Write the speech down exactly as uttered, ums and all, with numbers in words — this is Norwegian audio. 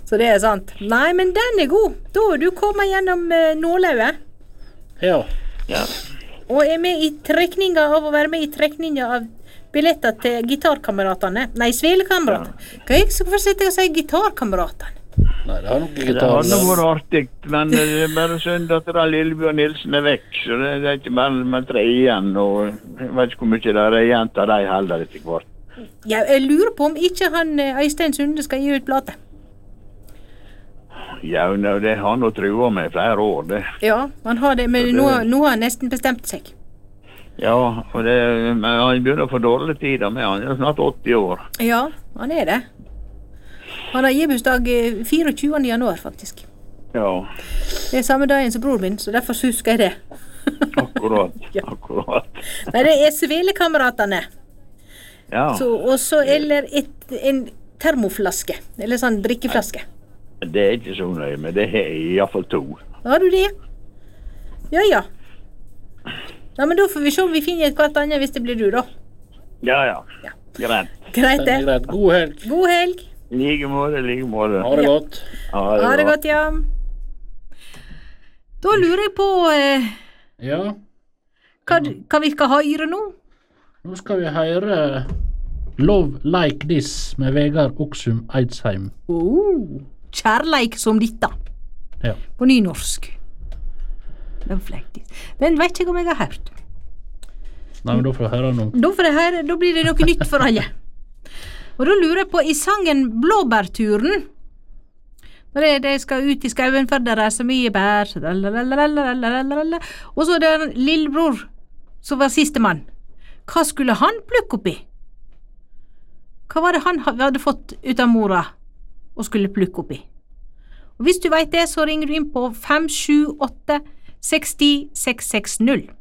Så det er sant. Nei, men den er god. Da er du kommet gjennom uh, nålauet. Ja. Ja. Og er med i trekninga av å være med i trekninga av billetter til gitarkameratene. Nei, Svelekameratene. Ja. Hva er jeg så for å si gitarkameratene? Nei, det har nok Det gitar. har nok vært artig, men det er bare synd at da Lillebjørn Nilsen er vekk, så det er ikke bare med tre igjen, og jeg vet ikke hvor mye det er igjen til de heller etter hvert. Ja, jeg lurer på om ikke han eh, Øystein Sunde skal gi ut plate. Ja, no, det har han nå trua med flere år, det. Ja, han har det, men Så det- nå, nå har han nesten bestemt seg. Ja, og det, men han begynner å få dårlig tid med, han er snart åtti år. Ja, han er det. Han har gibursdag eh, fireogtjuende januar, faktisk. Ja, Det er samme dagen som bror min, så derfor så husker jeg det. akkurat, Ja. akkurat. Nei, det er Svelekameratene. Ja, Så, og så eller et, en termoflaske, eller sånn drikkeflaske. det er ikke så nøye, men det er i hvert fall to. Har du det? Ja, ja. Ja, men da får vi se om vi finner et hvert annet hvis det blir du, da. Ja, ja, Ja. greit. Greit, Den er det. greit. God helg. God helg. Like måte, like måte. Ha det Ja. godt. Ha Ha det godt, ja. Da lurer jeg på eh, Ja, hva, du- hva vi skal høre nå. nå skal vi høre Love Like This med Vegard Oksum Eidsheim. Oh, kjærleik som dette. Ja. På nynorsk. Love like this. Den vet ikke om jeg har hørt. Nei, men da får vi høre nå. Da, får jeg høre, da blir det noe nytt for alle. Og da lurer jeg på, i sangen Blåbærturen, når det, det skal ut i skauen for det er så mye bær, lalalalalalala, og så er det en lillebror som var siste mann. Hva skulle han plukke opp i? Hva var det han hadde fått ut av mora og skulle plukke opp i? Og hvis du vet det, så ringer du inn på fem sju åtte seks null seks seks null.